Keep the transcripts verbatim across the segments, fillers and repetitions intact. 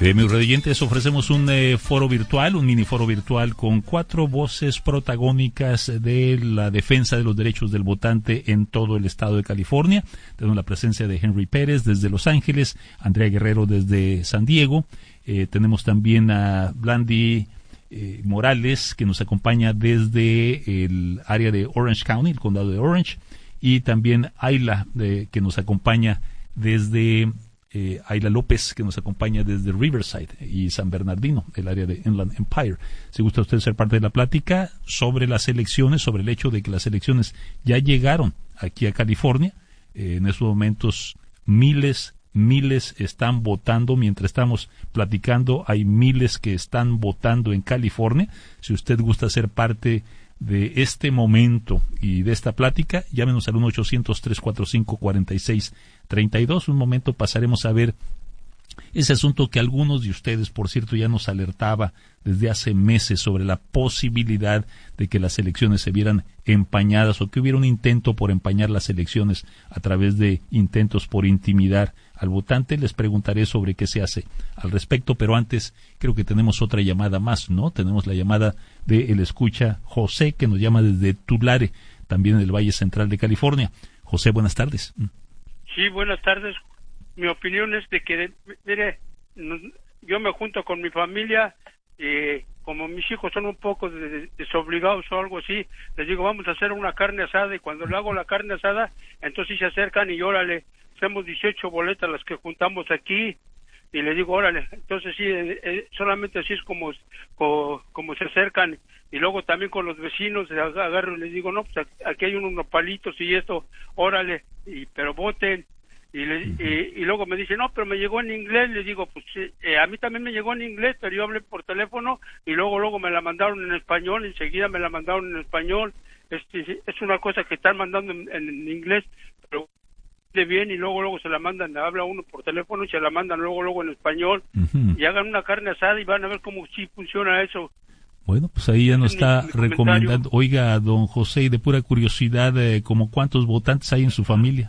Eh, mis radioyentes, ofrecemos un eh, foro virtual, un mini foro virtual con cuatro voces protagónicas de la defensa de los derechos del votante en todo el estado de California. Tenemos la presencia de Henry Pérez desde Los Ángeles, Andrea Guerrero desde San Diego. Eh, tenemos también a Blandy eh, Morales, que nos acompaña desde el área de Orange County, el condado de Orange, y también Ayla, de, que nos acompaña desde... Eh, Ayla López, que nos acompaña desde Riverside y San Bernardino, el área de Inland Empire. Si gusta usted ser parte de la plática sobre las elecciones, sobre el hecho de que las elecciones ya llegaron aquí a California, eh, en estos momentos miles, miles están votando, mientras estamos platicando hay miles que están votando en California. Si usted gusta ser parte de este momento y de esta plática, llámenos al uno ochocientos, tres cuatro cinco, cuatro seis tres dos. Un momento pasaremos a ver ese asunto que algunos de ustedes, por cierto, ya nos alertaba desde hace meses sobre la posibilidad de que las elecciones se vieran empañadas o que hubiera un intento por empañar las elecciones a través de intentos por intimidar al votante. Les preguntaré sobre qué se hace al respecto, pero antes creo que tenemos otra llamada más, ¿no? Tenemos la llamada de el escucha José, que nos llama desde Tulare, también en el Valle Central de California. José, buenas tardes. Sí, buenas tardes. Mi opinión es de que, mire, yo me junto con mi familia y como mis hijos son un poco desobligados o algo así, les digo, vamos a hacer una carne asada, y cuando le hago la carne asada, entonces se acercan y órale, hacemos dieciocho boletas las que juntamos aquí, y les digo, órale, entonces sí, eh, solamente así es como, como, como se acercan. Y luego también con los vecinos agarro y les digo, no, pues aquí hay unos palitos y esto, órale, y pero voten. Y, le, y, y luego me dice, no, pero me llegó en inglés. Le digo, pues eh, a mí también me llegó en inglés, pero yo hablé por teléfono y luego luego me la mandaron en español, enseguida me la mandaron en español. Este, es una cosa que están mandando en, en inglés, pero de bien, y luego luego se la mandan, habla uno por teléfono y se la mandan luego luego en español. Uh-huh. Y hagan una carne asada y van a ver cómo sí funciona eso. Bueno, pues ahí ya nos está recomendando. Oiga, don José, y de pura curiosidad, eh, ¿como cuántos votantes hay en su familia?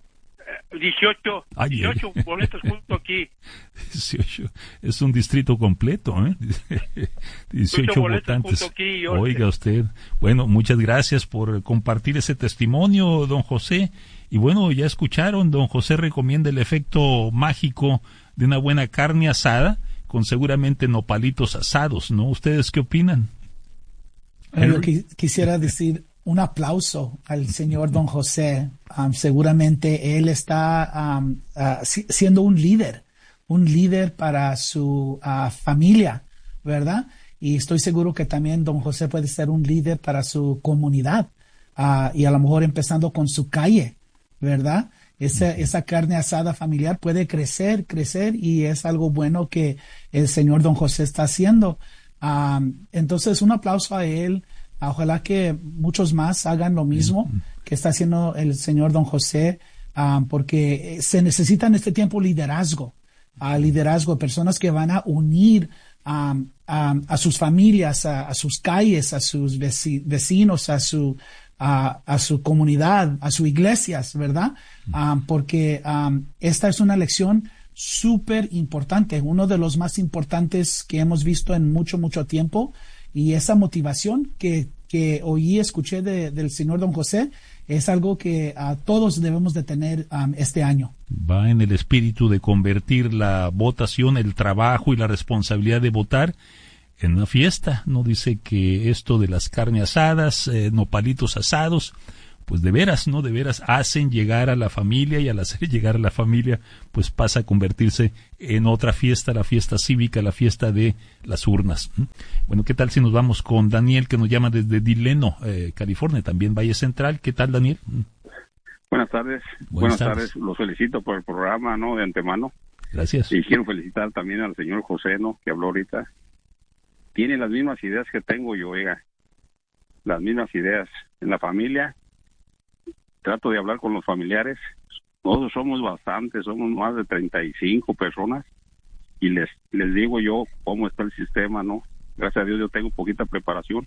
dieciocho, ay, dieciocho ay. Boletos justo aquí. dieciocho, es un distrito completo, ¿eh? dieciocho votantes. Aquí, oiga usted, bueno, muchas gracias por compartir ese testimonio, don José. Y bueno, ya escucharon, don José recomienda el efecto mágico de una buena carne asada, con seguramente nopalitos asados, ¿no? ¿Ustedes qué opinan? Yo qu- quisiera decir un aplauso al señor don José. Um, seguramente él está um, uh, si- siendo un líder, un líder para su uh, familia, ¿verdad? Y estoy seguro que también don José puede ser un líder para su comunidad, uh, y a lo mejor empezando con su calle, ¿verdad? Esa, esa carne asada familiar puede crecer, crecer, y es algo bueno que el señor don José está haciendo. Um, entonces, un aplauso a él. Ojalá que muchos más hagan lo mismo que está haciendo el señor don José, um, porque se necesita en este tiempo liderazgo, uh, liderazgo, personas que van a unir um, um, a sus familias, a, a sus calles, a sus veci- vecinos, a su A, a su comunidad, a sus iglesias, ¿verdad? Um, porque um, esta es una lección súper importante, uno de los más importantes que hemos visto en mucho, mucho tiempo, y esa motivación que, que oí, escuché de, del señor don José, es algo que uh, todos debemos de tener um, este año. Va en el espíritu de convertir la votación, el trabajo y la responsabilidad de votar en una fiesta. No dice que esto de las carnes asadas, eh, nopalitos asados, pues de veras, ¿no? De veras hacen llegar a la familia, y al hacer llegar a la familia, pues pasa a convertirse en otra fiesta, la fiesta cívica, la fiesta de las urnas. ¿Mm? Bueno, ¿qué tal si nos vamos con Daniel, que nos llama desde Delano, eh, California, también Valle Central? ¿Qué tal, Daniel? ¿Mm? Buenas tardes. Buenas, Buenas tardes. tardes. Los felicito por el programa, ¿no? De antemano. Gracias. Y quiero felicitar también al señor José, ¿no? Que habló ahorita. Tiene las mismas ideas que tengo yo, oiga. Las mismas ideas. En la familia, trato de hablar con los familiares. Nosotros somos bastantes, somos más de treinta y cinco personas. Y les les digo yo cómo está el sistema, ¿no? Gracias a Dios yo tengo poquita preparación.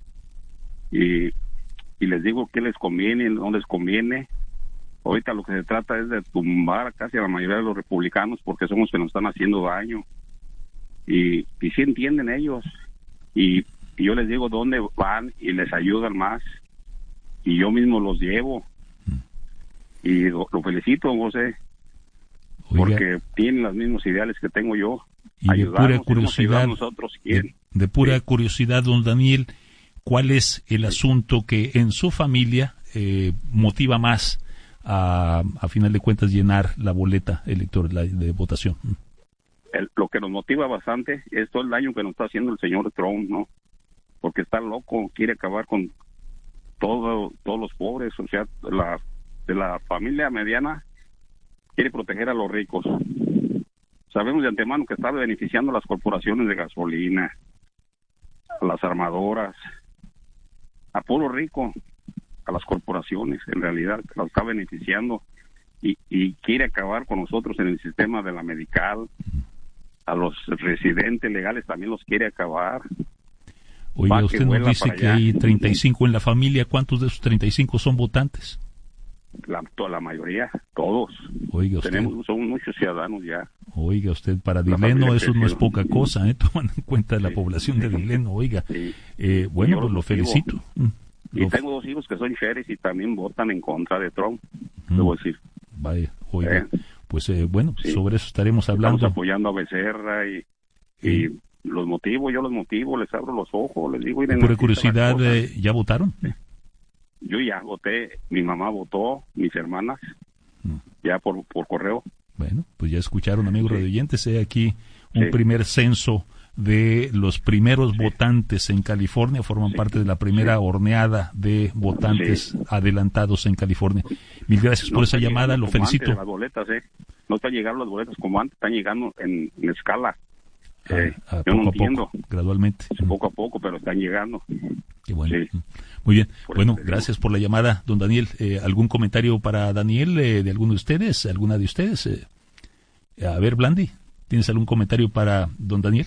Y, y les digo qué les conviene, no les conviene. Ahorita lo que se trata es de tumbar casi a la mayoría de los republicanos, porque son los que nos están haciendo daño. y, y sí entienden ellos, y, y yo les digo dónde van y les ayudan más, y yo mismo los llevo, y lo, lo felicito, José, Oiga, porque tienen los mismos ideales que tengo yo. Y de pura curiosidad, nosotros, de, de pura sí. curiosidad, don Daniel, ¿cuál es el asunto que en su familia eh, motiva más a, a final de cuentas, llenar la boleta electoral la, de votación? El, lo que nos motiva bastante es todo el daño que nos está haciendo el señor Trump, ¿no? Porque está loco, quiere acabar con todo, todos los pobres, o sea, la, de la familia mediana, quiere proteger a los ricos. Sabemos de antemano que está beneficiando a las corporaciones de gasolina, a las armadoras, a puro rico, a las corporaciones, en realidad las está beneficiando, y, y quiere acabar con nosotros en el sistema de la medical. A los residentes legales también los quiere acabar. Oiga, usted nos dice que allá. Hay treinta y cinco en la familia. ¿Cuántos de esos treinta y cinco son votantes? La, toda la mayoría, todos. Oiga usted. Tenemos, son muchos ciudadanos ya. Oiga usted, para Dileno eso no es poca cosa, ¿eh? Tomando en cuenta sí. la población de Dileno, oiga. Sí. Eh, bueno, pues lo felicito. Y lo tengo dos hijos que son sheriffs y también votan en contra de Trump, mm. debo decir. Vaya, oiga. Eh. Pues eh, bueno, sí. sobre eso estaremos hablando. Estamos apoyando a Becerra y, y sí. los motivo, yo los motivo, les abro los ojos, les digo... Miren, por curiosidad, eh, ¿ya votaron? Sí. Yo ya voté, mi mamá votó, mis hermanas, mm. ya por, por correo. Bueno, pues ya escucharon, amigos sí. radioyentes, he aquí un sí. primer censo de los primeros sí. votantes en California, forman sí. parte de la primera sí. horneada de votantes sí. adelantados en California. Mil gracias no por esa llamada, lo felicito. Las boletas, ¿eh? No están llegando las boletas como antes, están llegando en, en escala. Eh, a, a yo poco no a entiendo. Poco, gradualmente. Sí, poco a poco, pero están llegando. Qué bueno. Sí. Muy bien. Por bueno, gracias por la llamada, don Daniel. Eh, ¿Algún comentario para Daniel eh, de alguno de ustedes? ¿Alguna de ustedes? Eh, a ver, Blandy, ¿tienes algún comentario para don Daniel?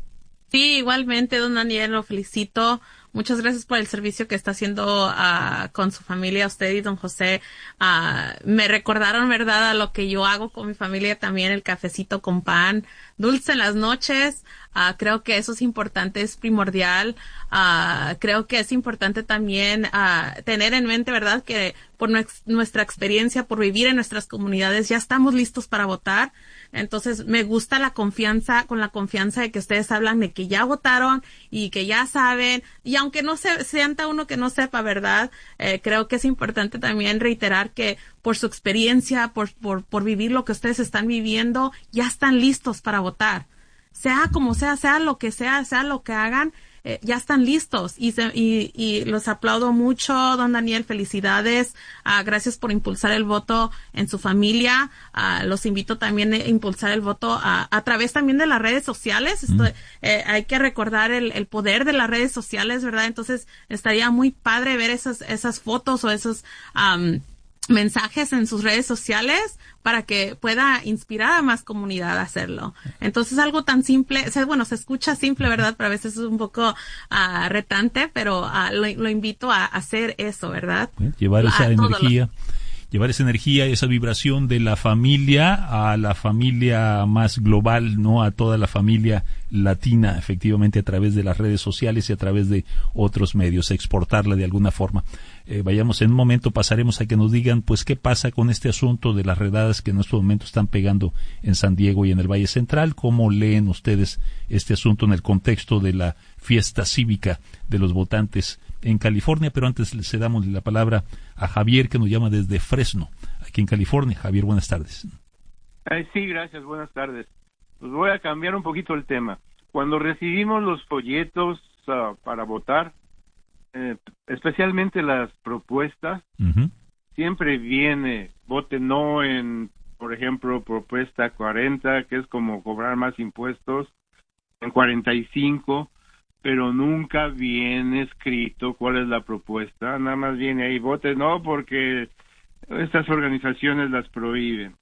Sí, igualmente, don Daniel, lo felicito. Muchas gracias por el servicio que está haciendo uh, con su familia, usted y don José. Uh, me recordaron, ¿verdad?, a lo que yo hago con mi familia también, el cafecito con pan, dulce en las noches. Uh, creo que eso es importante, es primordial. Uh, creo que es importante también uh, tener en mente, ¿verdad?, que por nuestra experiencia, por vivir en nuestras comunidades, ya estamos listos para votar. Entonces, me gusta la confianza, con la confianza de que ustedes hablan de que ya votaron y que ya saben, y aunque no se sienta uno que no sepa, ¿verdad? Eh, creo que es importante también reiterar que por su experiencia, por, por, por vivir lo que ustedes están viviendo, ya están listos para votar. Sea como sea, sea lo que sea, sea lo que hagan, eh, ya están listos y, se, y, y los aplaudo mucho, don Daniel, felicidades, uh, gracias por impulsar el voto en su familia, uh, los invito también a impulsar el voto a, a través también de las redes sociales. Esto, eh, hay que recordar el, el poder de las redes sociales, ¿verdad? Entonces estaría muy padre ver esas, esas fotos o esos um, mensajes en sus redes sociales para que pueda inspirar a más comunidad a hacerlo. Entonces, algo tan simple, bueno, se escucha simple, ¿verdad? Pero a veces es un poco uh, retante, pero uh, lo, lo invito a hacer eso, ¿verdad? Llevar esa a energía, llevar esa energía, esa vibración de la familia a la familia más global, ¿no? A toda la familia latina, efectivamente, a través de las redes sociales y a través de otros medios, exportarla de alguna forma. Eh, vayamos en un momento, pasaremos a que nos digan, pues, qué pasa con este asunto de las redadas que en este momento están pegando en San Diego y en el Valle Central. ¿Cómo leen ustedes este asunto en el contexto de la fiesta cívica de los votantes en California? Pero antes le cedamos la palabra a Javier, que nos llama desde Fresno, aquí en California. Javier, buenas tardes. Eh, sí, gracias, buenas tardes. Pues voy a cambiar un poquito el tema. Cuando recibimos los folletos uh, para votar, eh, especialmente las propuestas, uh-huh. siempre viene, vote no en, por ejemplo, propuesta cuarenta, que es como cobrar más impuestos, en cuarenta y cinco, pero nunca viene escrito cuál es la propuesta, nada más viene ahí, vote no porque estas organizaciones las prohíben.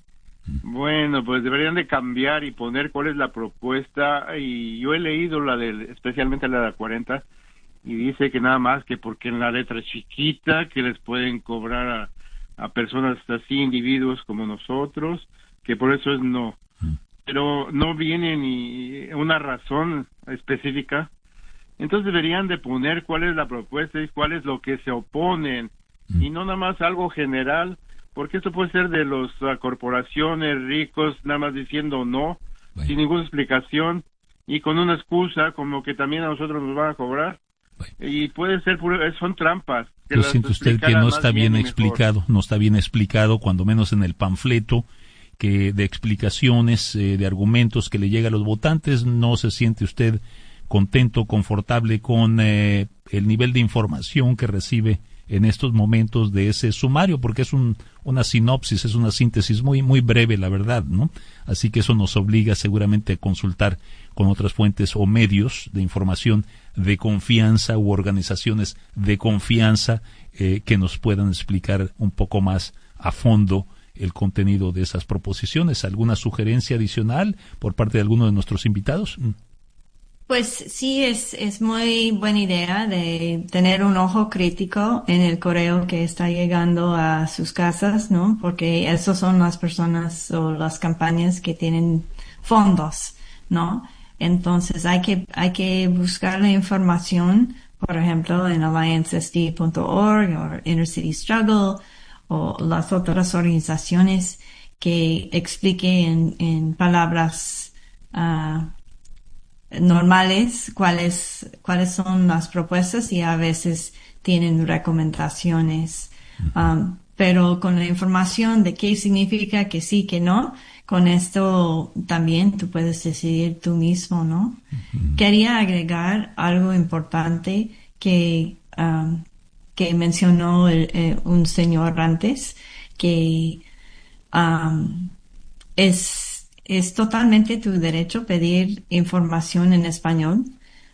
Bueno, pues deberían de cambiar y poner cuál es la propuesta, y yo he leído la del, especialmente la de la cuarenta, y dice que nada más que porque en la letra chiquita que les pueden cobrar a, a personas así, individuos como nosotros, que por eso es no. pero no viene ni una razón específica. Entonces deberían de poner cuál es la propuesta y cuál es lo que se oponen, mm. y no nada más algo general, porque esto puede ser de las uh, corporaciones ricos nada más diciendo no, bueno. sin ninguna explicación, y con una excusa como que también a nosotros nos van a cobrar. Bueno. Y puede ser, son trampas. Lo siente usted que no está bien, bien explicado, no está bien explicado, cuando menos en el panfleto que de explicaciones, eh, de argumentos que le llega a los votantes. No se siente usted contento, confortable con eh, el nivel de información que recibe en estos momentos de ese sumario, porque es un, una sinopsis, es una síntesis muy muy breve, la verdad, ¿no? Así que eso nos obliga seguramente a consultar con otras fuentes o medios de información de confianza u organizaciones de confianza eh, que nos puedan explicar un poco más a fondo el contenido de esas proposiciones. ¿Alguna sugerencia adicional por parte de alguno de nuestros invitados? Pues sí, es, es muy buena idea de tener un ojo crítico en el correo que está llegando a sus casas, ¿no? Porque esas son las personas o las campañas que tienen fondos, ¿no? Entonces hay que, hay que buscar la información, por ejemplo, en alliance s d punto org o Inner City Struggle o las otras organizaciones que explique en, en palabras uh, normales cuáles cuáles son las propuestas, y a veces tienen recomendaciones, um, pero con la información de qué significa que sí, que no, con esto también tú puedes decidir tú mismo, ¿no? Uh-huh. Quería agregar algo importante que um, que mencionó el, eh, un señor antes, que um, es Es totalmente tu derecho pedir información en español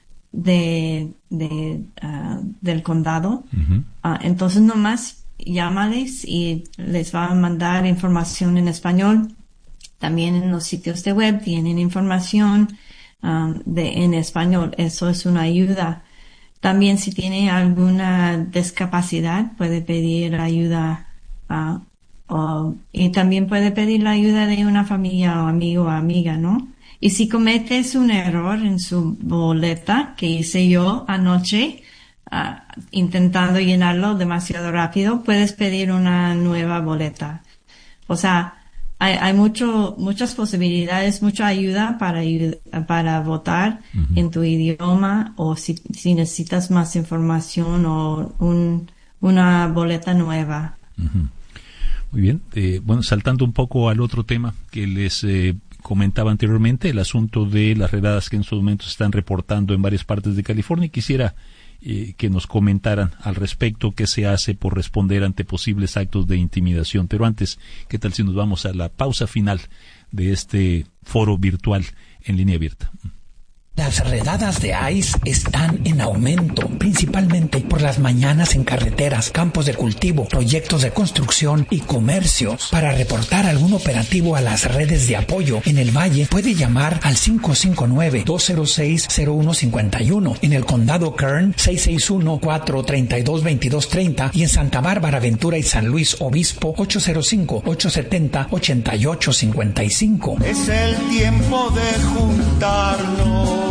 de, de uh, del condado. Uh-huh. Uh, entonces nomás llámales y les va a mandar información en español. También en los sitios de web tienen información um, de en español. Eso es una ayuda. También si tiene alguna discapacidad puede pedir ayuda uh, Uh, y también puede pedir la ayuda de una familia o amigo o amiga, ¿no? Y si cometes un error en su boleta, que hice yo anoche, uh, intentando llenarlo demasiado rápido, puedes pedir una nueva boleta. O sea, hay, hay mucho, muchas posibilidades, mucha ayuda para, para votar uh-huh. en tu idioma, o si, si necesitas más información o un, una boleta nueva. Uh-huh. Muy bien, eh, bueno, saltando un poco al otro tema que les eh, comentaba anteriormente, el asunto de las redadas que en estos momentos se están reportando en varias partes de California. Quisiera eh, que nos comentaran al respecto qué se hace por responder ante posibles actos de intimidación. Pero antes, ¿qué tal si nos vamos a la pausa final de este foro virtual en línea abierta? Las redadas de ICE están en aumento, principalmente por las mañanas en carreteras, campos de cultivo, proyectos de construcción y comercios. Para reportar algún operativo a las redes de apoyo en el Valle, puede llamar al cinco cinco nueve, dos cero seis, cero uno cinco uno, en el condado Kern seis seis uno, cuatro tres dos, dos dos tres cero y en Santa Bárbara, Ventura y San Luis Obispo ocho cero cinco, ocho siete cero, ocho ocho cinco cinco. Es el tiempo de juntarnos.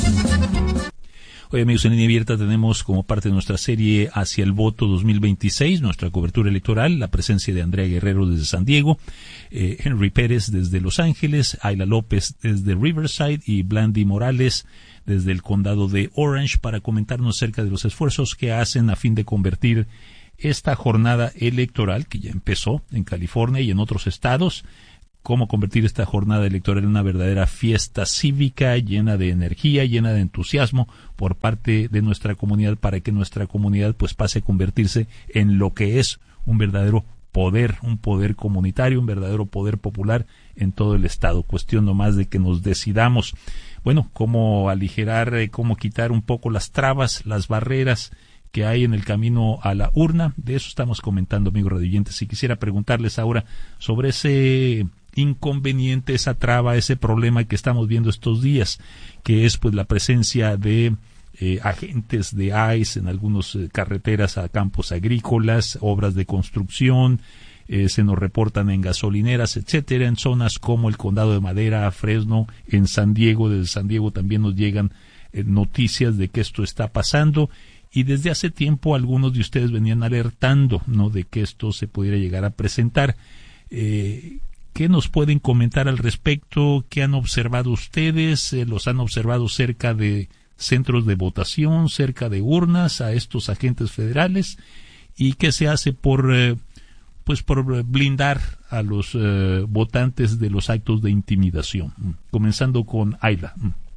Hoy, amigos, en línea abierta tenemos como parte de nuestra serie Hacia el Voto dos mil veintiséis, nuestra cobertura electoral, la presencia de Andrea Guerrero desde San Diego, eh, Henry Pérez desde Los Ángeles, Ayla López desde Riverside y Blandy Morales desde el condado de Orange, para comentarnos acerca de los esfuerzos que hacen a fin de convertir esta jornada electoral, que ya empezó en California y en otros estados, cómo convertir esta jornada electoral en una verdadera fiesta cívica llena de energía, llena de entusiasmo por parte de nuestra comunidad, para que nuestra comunidad pues pase a convertirse en lo que es un verdadero poder, un poder comunitario, un verdadero poder popular en todo el estado. Cuestión nomás de que nos decidamos, bueno, cómo aligerar, eh, cómo quitar un poco las trabas, las barreras que hay en el camino a la urna. De eso estamos comentando, amigos radioyentes, y quisiera preguntarles ahora sobre ese inconveniente, esa traba, ese problema que estamos viendo estos días, que es pues la presencia de eh, agentes de ICE en algunas eh, carreteras a campos agrícolas, obras de construcción, eh, se nos reportan en gasolineras, etcétera, en zonas como el Condado de Madera, Fresno, en San Diego. Desde San Diego también nos llegan eh, noticias de que esto está pasando, y desde hace tiempo algunos de ustedes venían alertando, ¿no?, de que esto se pudiera llegar a presentar. Eh, ¿Qué nos pueden comentar al respecto? ¿Qué han observado ustedes? Eh, ¿Los han observado cerca de centros de votación, cerca de urnas, a estos agentes federales? ¿Y qué se hace por, eh, pues por blindar a los eh, votantes de los actos de intimidación? Comenzando con Ayla.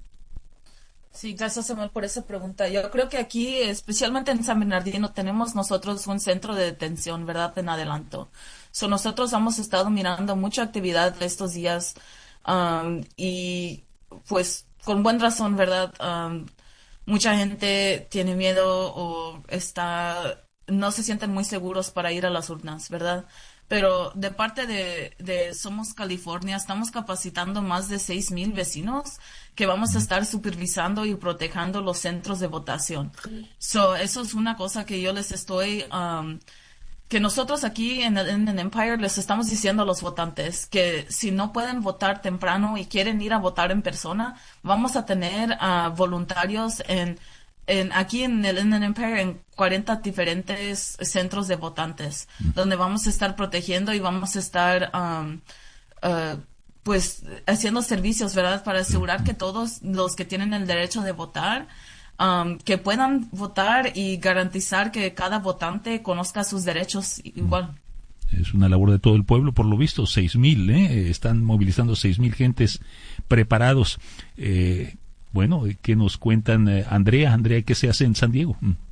Sí, gracias, Samuel, por esa pregunta. Yo creo que aquí, especialmente en San Bernardino, tenemos nosotros un centro de detención, ¿verdad?, en adelanto. So, nosotros hemos estado mirando mucha actividad estos días um, y, pues, con buena razón, ¿verdad? Um, mucha gente tiene miedo o está, no se sienten muy seguros para ir a las urnas, ¿verdad? Pero de parte de, de Somos California, estamos capacitando más de seis mil vecinos que vamos a estar supervisando y protegiendo los centros de votación. So, eso es una cosa que yo les estoy, um, que nosotros aquí en el, en el Empire les estamos diciendo a los votantes que si no pueden votar temprano y quieren ir a votar en persona, vamos a tener uh, voluntarios en En, aquí en el Inland Empire en cuarenta diferentes centros de votantes, mm. donde vamos a estar protegiendo y vamos a estar um, uh, pues haciendo servicios, ¿verdad?, para asegurar que todos los que tienen el derecho de votar um, que puedan votar y garantizar que cada votante conozca sus derechos igual. Es una labor de todo el pueblo, por lo visto, seis mil, ¿eh? Están movilizando seis mil gentes preparados. Eh, Bueno, ¿qué nos cuentan, eh, Andrea? Andrea, ¿qué se hace en San Diego? Mm.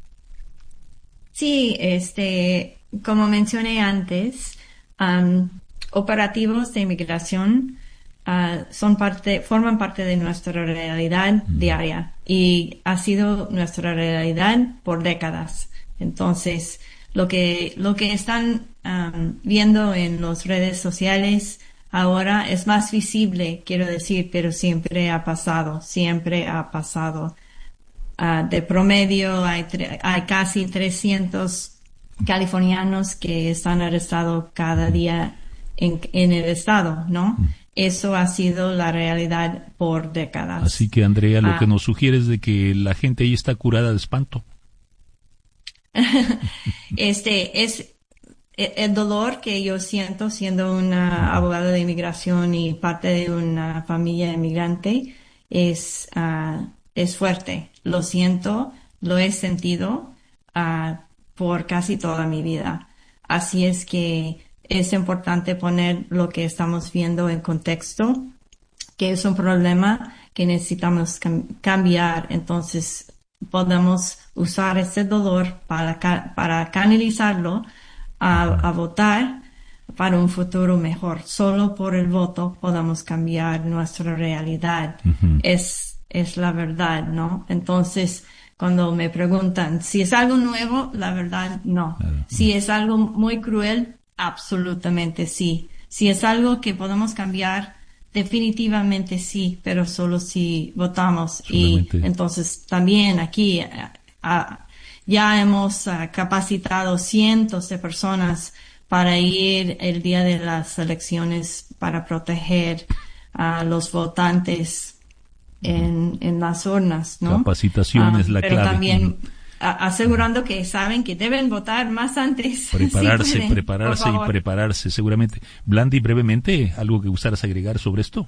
Sí, este, como mencioné antes, um, operativos de inmigración uh, son parte, forman parte de nuestra realidad mm. diaria y ha sido nuestra realidad por décadas. Entonces, lo que, lo que están um, viendo en las redes sociales ahora es más visible, quiero decir, pero siempre ha pasado, siempre ha pasado. Uh, de promedio hay, hay casi trescientos californianos que están arrestados cada día en, en el estado, ¿no? Mm. Eso ha sido la realidad por décadas. Así que, Andrea, lo uh, que nos sugiere es de que la gente ahí está curada de espanto. este es... El dolor que yo siento siendo una abogada de inmigración y parte de una familia inmigrante es, uh, es fuerte. Lo siento, lo he sentido uh, por casi toda mi vida. Así es que es importante poner lo que estamos viendo en contexto, que es un problema que necesitamos cam- cambiar. Entonces, podemos usar ese dolor para, ca- para canalizarlo A, a votar para un futuro mejor. Solo por el voto podemos cambiar nuestra realidad. Uh-huh. Es, es la verdad, ¿no? Entonces, cuando me preguntan si es algo nuevo, la verdad, no. Uh-huh. Si es algo muy cruel, absolutamente sí. Si es algo que podemos cambiar, definitivamente sí, pero solo si votamos. Solamente. Y entonces también aquí, a, a, ya hemos uh, capacitado cientos de personas para ir el día de las elecciones para proteger a los votantes en, en las urnas, ¿no? Capacitación uh, es la pero clave. Pero también uh, asegurando que saben que deben votar más antes. Prepararse, si pueden, prepararse y prepararse, seguramente. Blandy, brevemente, ¿algo que gustaras agregar sobre esto?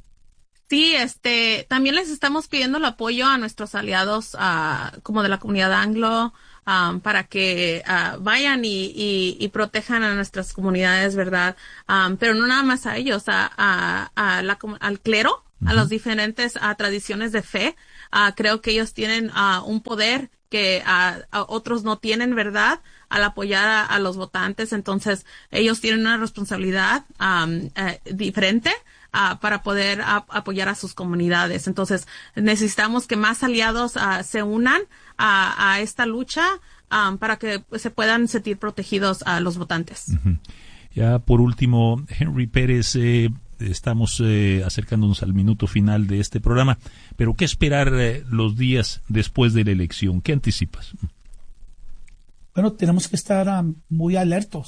Sí, este, también les estamos pidiendo el apoyo a nuestros aliados, uh, como de la comunidad anglo, um, para que uh, vayan y, y, y protejan a nuestras comunidades, ¿verdad? Um, pero no nada más a ellos, a, a, a la, al clero, uh-huh. a las diferentes uh, tradiciones de fe. Uh, creo que ellos tienen uh, un poder que uh, a otros no tienen, ¿verdad?, al apoyar a, a los votantes. Entonces, ellos tienen una responsabilidad um, uh, diferente Uh, para poder uh, apoyar a sus comunidades. Entonces, necesitamos que más aliados uh, se unan a, a esta lucha um, para que pues, se puedan sentir protegidos a uh, los votantes. Uh-huh. Ya por último, Henry Pérez, eh, estamos eh, acercándonos al minuto final de este programa, pero ¿qué esperar eh, los días después de la elección? ¿Qué anticipas? Bueno, tenemos que estar um, muy alertos.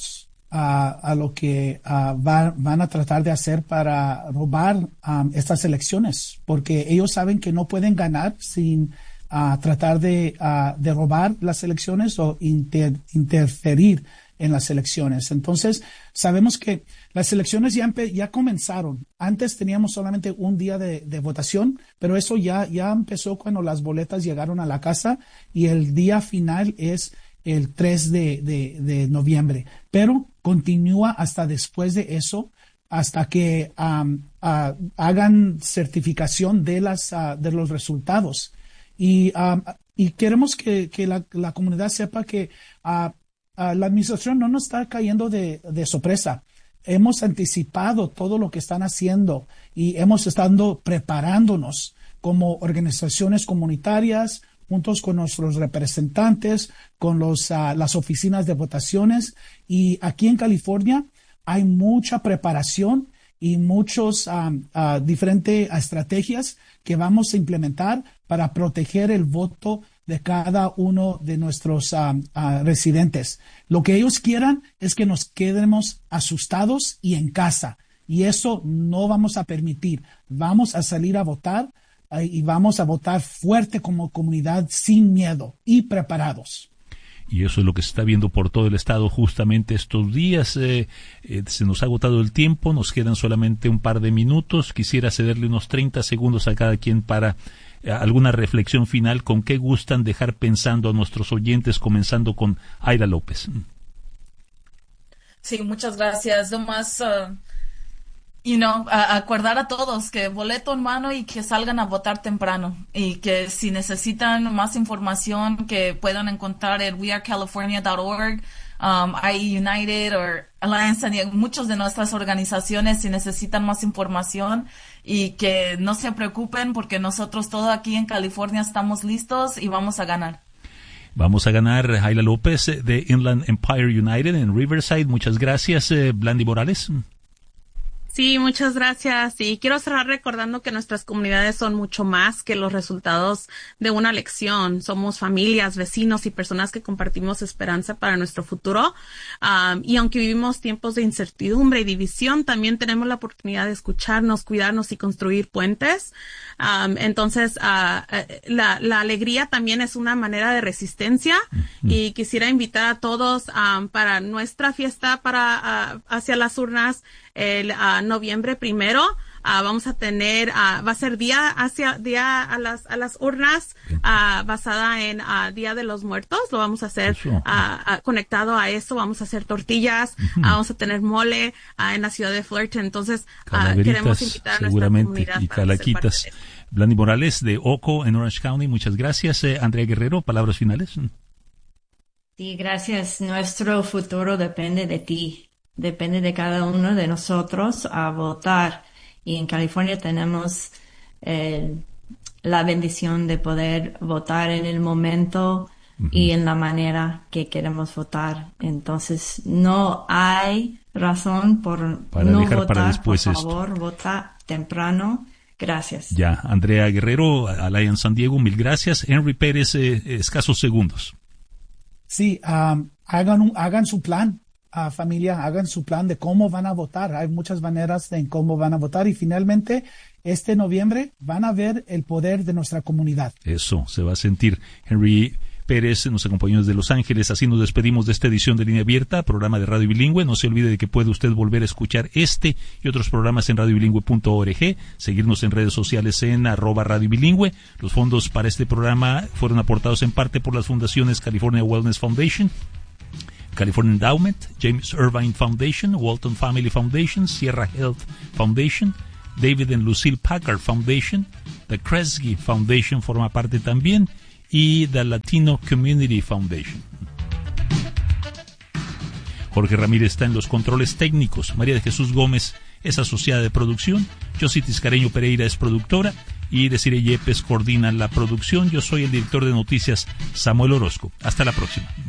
a, a lo que a, va, van a tratar de hacer para robar um, estas elecciones, porque ellos saben que no pueden ganar sin uh, tratar de, uh, de robar las elecciones o inter, interferir en las elecciones. Entonces, sabemos que las elecciones ya, empe- ya comenzaron. Antes teníamos solamente un día de, de votación, pero eso ya, ya empezó cuando las boletas llegaron a la casa, y el día final es el tres de, de, de noviembre. Pero continúa hasta después de eso, hasta que um, uh, hagan certificación de, las, uh, de los resultados. Y, um, y queremos que, que la, la comunidad sepa que uh, Uh, la administración no nos está cayendo de, de sorpresa. Hemos anticipado todo lo que están haciendo y hemos estado preparándonos como organizaciones comunitarias, juntos con nuestros representantes, con los, uh, las oficinas de votaciones. Y aquí en California hay mucha preparación y muchos um, uh, diferentes estrategias que vamos a implementar para proteger el voto de cada uno de nuestros uh, uh, residentes. Lo que ellos quieran es que nos quedemos asustados y en casa, y eso no vamos a permitir. Vamos a salir a votar uh, y vamos a votar fuerte como comunidad, sin miedo y preparados. Y eso es lo que se está viendo por todo el estado justamente estos días. Eh, eh, se nos ha agotado el tiempo, nos quedan solamente un par de minutos. Quisiera cederle unos treinta segundos a cada quien para eh, alguna reflexión final. ¿Con qué gustan dejar pensando a nuestros oyentes, comenzando con Aira López? Sí, muchas gracias. Nomás, uh, you know, a, acordar a todos que boleto en mano y que salgan a votar temprano, y que si necesitan más información que puedan encontrar en we are california dot org, um, I United o Alliance, y muchas de nuestras organizaciones, si necesitan más información, y que no se preocupen porque nosotros todos aquí en California estamos listos y vamos a ganar. Vamos a ganar. Aira López de Inland Empire United en Riverside. Muchas gracias. Eh, Blandy Morales. Sí, muchas gracias. Y quiero cerrar recordando que nuestras comunidades son mucho más que los resultados de una elección. Somos familias, vecinos y personas que compartimos esperanza para nuestro futuro. Um, y aunque vivimos tiempos de incertidumbre y división, también tenemos la oportunidad de escucharnos, cuidarnos y construir puentes. Um, entonces, uh, la, la alegría también es una manera de resistencia. Uh-huh. Y quisiera invitar a todos um, para nuestra fiesta para uh, hacia las urnas el uh, noviembre primero. Uh, vamos a tener, uh, va a ser día hacia día a las a las urnas, uh, basada en uh, Día de los Muertos. Lo vamos a hacer uh, uh, conectado a eso. Vamos a hacer tortillas, uh-huh. uh, vamos a tener mole uh, en la ciudad de Fullerton. Entonces uh, queremos invitar a nuestra comunidad y calaquitas. Blandy Morales de Oco en Orange County, muchas gracias. Eh, Andrea Guerrero, palabras finales. Sí, gracias. Nuestro futuro depende de ti. Depende de cada uno de nosotros a votar. Y en California tenemos eh, la bendición de poder votar en el momento uh-huh. y en la manera que queremos votar. Entonces, no hay razón por para no dejar votar. Para después por esto. favor, vota temprano. Gracias. Ya, Andrea Guerrero, Alliance San Diego, mil gracias. Henry Pérez, eh, escasos segundos. Sí, um, hagan, un, hagan su plan. Uh, familia, hagan su plan de cómo van a votar. Hay muchas maneras en cómo van a votar, y finalmente este noviembre van a ver el poder de nuestra comunidad. Eso se va a sentir. Henry Pérez nos acompañó desde Los Ángeles. Así nos despedimos de esta edición de Línea Abierta, programa de Radio Bilingüe. No se olvide de que puede usted volver a escuchar este y otros programas en radio bilingüe punto org, seguirnos en redes sociales en arroba Radio Bilingüe. Los fondos para este programa fueron aportados en parte por las fundaciones California Wellness Foundation, California Endowment, James Irvine Foundation, Walton Family Foundation, Sierra Health Foundation, David and Lucille Packard Foundation, The Kresge Foundation forma parte también, y The Latino Community Foundation. Jorge Ramírez está en los controles técnicos, María de Jesús Gómez es asociada de producción, Josie Tiscareño Pereira es productora y Desiree Yepes coordina la producción. Yo soy el director de noticias, Samuel Orozco. Hasta la próxima.